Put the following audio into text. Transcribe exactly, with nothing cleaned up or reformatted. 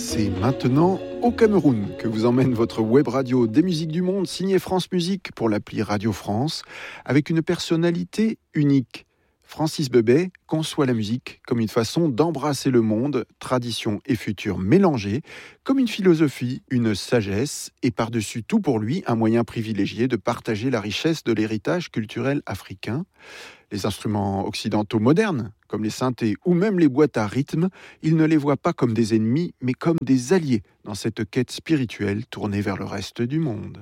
C'est maintenant au Cameroun que vous emmène votre web radio des musiques du monde signée France Musique pour l'appli Radio France avec une personnalité unique. Francis Bebey conçoit la musique comme une façon d'embrasser le monde, tradition et futur mélangés, comme une philosophie, une sagesse et par-dessus tout pour lui un moyen privilégié de partager la richesse de l'héritage culturel africain. Les instruments occidentaux modernes, comme les synthés ou même les boîtes à rythme, il ne les voit pas comme des ennemis mais comme des alliés dans cette quête spirituelle tournée vers le reste du monde.